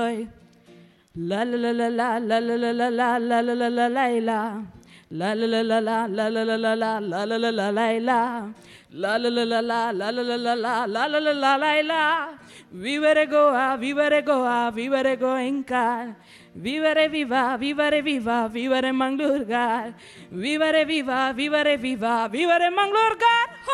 La la la la la la la la la la la la la la la. La la la la la la la la la la la la la la la la. La la la la la la la la la la la la la la la la. Vivere Goa, vivere Goa, vivere Goenka. Vivere viva, vivere viva, vivere Manglurgar. Vivere viva, vivere viva, vivere Manglurgar.